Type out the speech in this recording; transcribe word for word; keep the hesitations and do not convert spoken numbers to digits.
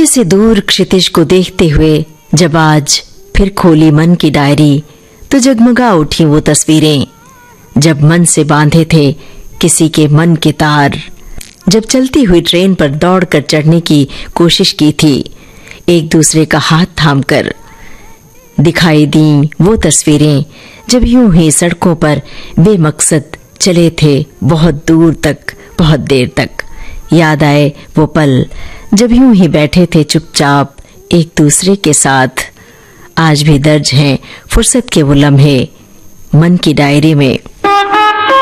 थोड़े से दूर क्षितिज को देखते हुए जब आज फिर खोली मन की डायरी तो जगमगा उठी वो तस्वीरें, जब मन से बांधे थे किसी के मन के तार, जब चलती हुई ट्रेन पर दौड़कर चढ़ने की कोशिश की थी, एक दूसरे का हाथ थामकर दिखाई दी वो तस्वीरें, जब यूं ही सड़कों पर बेमकसद चले थे बहुत दूर तक, बहुत देर तक। याद आए वो पल जब यूं ही बैठे थे चुपचाप एक दूसरे के साथ। आज भी दर्ज हैं फुर्सत के वो लम्हे मन की डायरी में।